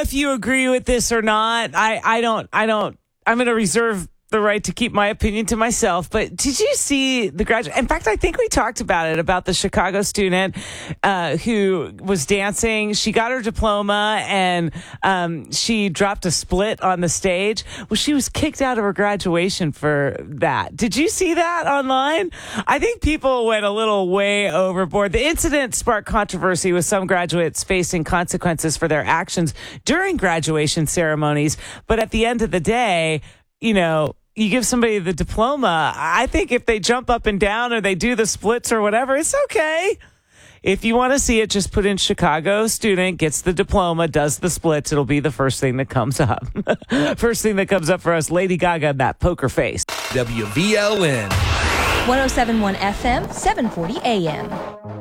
if you agree with this or not. I don't. I'm going to reserve the right to keep my opinion to myself. But did you see the graduate? In fact, I think we talked about it, about the Chicago student who was dancing. She got her diploma and she dropped a split on the stage. Well, she was kicked out of her graduation for that. Did you see that online? I think people went a little way overboard. The incident sparked controversy, with some graduates facing consequences for their actions during graduation ceremonies. But at the end of the day, you give somebody the diploma. I think if they jump up and down or they do the splits or whatever, it's okay. If you want to see it, just put in Chicago student gets the diploma, does the splits. It'll be the first thing that comes up. First thing that comes up for us, Lady Gaga and that poker face. WVLN. 107.1 FM, 740 AM.